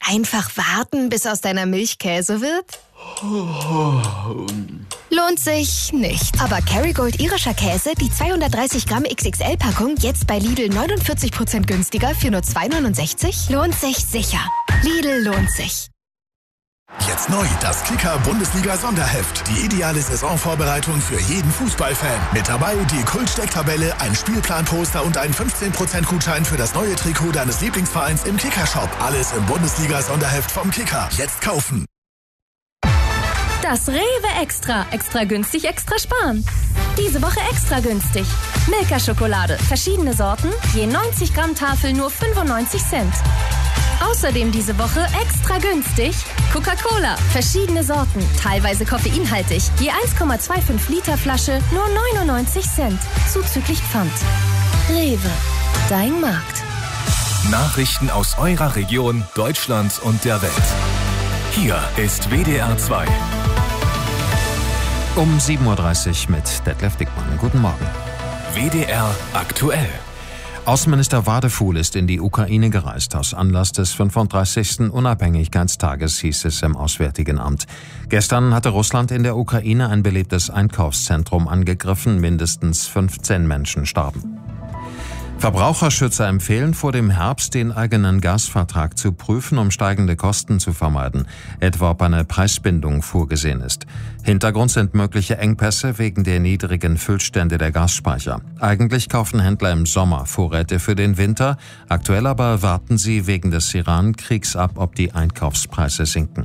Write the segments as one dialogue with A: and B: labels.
A: einfach warten, bis aus deiner Milch Käse wird? Lohnt sich nicht. Aber Kerrygold irischer Käse, die 230 Gramm XXL-Packung, jetzt bei Lidl 49% günstiger für nur 2,69? Lohnt sich sicher. Lidl lohnt sich.
B: Jetzt neu, das Kicker-Bundesliga-Sonderheft. Die ideale Saisonvorbereitung für jeden Fußballfan. Mit dabei die Kult-Stecktabelle, ein Spielplanposter und ein 15% Gutschein für das neue Trikot deines Lieblingsvereins im Kicker-Shop. Alles im Bundesliga-Sonderheft vom Kicker. Jetzt kaufen.
C: Das Rewe Extra. Extra günstig, extra sparen. Diese Woche extra günstig. Milka-Schokolade. Verschiedene Sorten. Je 90 Gramm Tafel nur 95 Cent. Außerdem diese Woche extra günstig Coca-Cola. Verschiedene Sorten. Teilweise koffeinhaltig. Je 1,25 Liter Flasche nur 99 Cent. Zuzüglich Pfand. Rewe. Dein Markt.
D: Nachrichten aus eurer Region, Deutschland und der Welt. Hier ist WDR 2.
E: Um 7.30 Uhr mit Detlef Dickmann. Guten Morgen.
D: WDR aktuell.
E: Außenminister Wadefuhl ist in die Ukraine gereist. Aus Anlass des 35. Unabhängigkeitstages hieß es im Auswärtigen Amt. Gestern hatte Russland in der Ukraine ein belebtes Einkaufszentrum angegriffen. Mindestens 15 Menschen starben. Verbraucherschützer empfehlen vor dem Herbst, den eigenen Gasvertrag zu prüfen, um steigende Kosten zu vermeiden, etwa ob eine Preisbindung vorgesehen ist. Hintergrund sind mögliche Engpässe wegen der niedrigen Füllstände der Gasspeicher. Eigentlich kaufen Händler im Sommer Vorräte für den Winter, aktuell aber warten sie wegen des Iran-Kriegs ab, ob die Einkaufspreise sinken.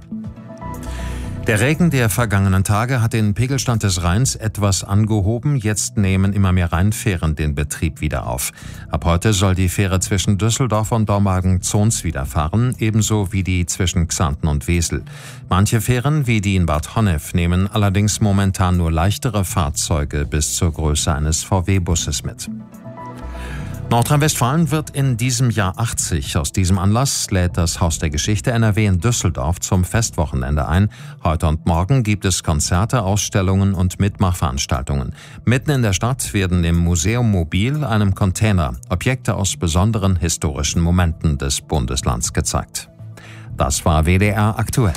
E: Der Regen der vergangenen Tage hat den Pegelstand des Rheins etwas angehoben. Jetzt nehmen immer mehr Rheinfähren den Betrieb wieder auf. Ab heute soll die Fähre zwischen Düsseldorf und Dormagen-Zons wieder fahren, ebenso wie die zwischen Xanten und Wesel. Manche Fähren, wie die in Bad Honnef, nehmen allerdings momentan nur leichtere Fahrzeuge bis zur Größe eines VW-Busses mit. Nordrhein-Westfalen wird in diesem Jahr 80. Aus diesem Anlass lädt das Haus der Geschichte NRW in Düsseldorf zum Festwochenende ein. Heute und morgen gibt es Konzerte, Ausstellungen und Mitmachveranstaltungen. Mitten in der Stadt werden im Museum Mobil, einem Container, Objekte aus besonderen historischen Momenten des Bundeslands gezeigt. Das war WDR aktuell.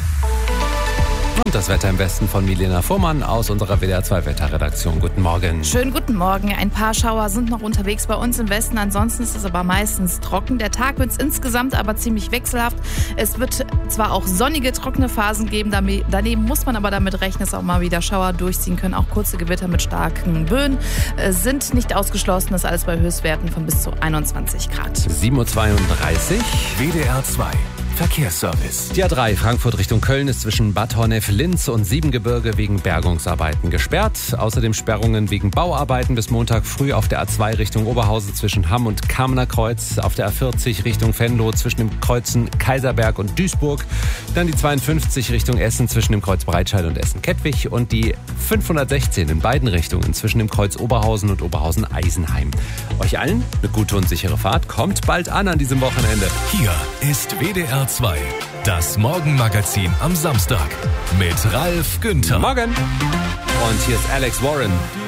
F: Und das Wetter im Westen von Milena Fuhrmann aus unserer WDR 2 Wetterredaktion. Guten Morgen.
G: Schönen guten Morgen. Ein paar Schauer sind noch unterwegs bei uns im Westen. Ansonsten ist es aber meistens trocken. Der Tag wird insgesamt aber ziemlich wechselhaft. Es wird zwar auch sonnige, trockene Phasen geben. Daneben muss man aber damit rechnen, dass auch mal wieder Schauer durchziehen können. Auch kurze Gewitter mit starken Böen sind nicht ausgeschlossen. Das alles bei Höchstwerten von bis zu 21 Grad.
F: 7.32 Uhr.
D: WDR 2. Verkehrsservice.
F: Die A3 Frankfurt Richtung Köln ist zwischen Bad Honnef, Linz und Siebengebirge wegen Bergungsarbeiten gesperrt. Außerdem Sperrungen wegen Bauarbeiten bis Montag früh auf der A2 Richtung Oberhausen zwischen Hamm und Kamener Kreuz. Auf der A40 Richtung Venlo zwischen dem Kreuzen Kaiserberg und Duisburg. Dann die 52 Richtung Essen zwischen dem Kreuz Breitscheid und Essen-Kettwig. Und die 516 in beiden Richtungen zwischen dem Kreuz Oberhausen und Oberhausen-Eisenheim. Euch allen eine gute und sichere Fahrt. Kommt bald an diesem Wochenende.
D: Hier ist WDR 2. Das Morgenmagazin am Samstag mit Ralf Günther.
F: Morgen. Und hier ist Alex Warren.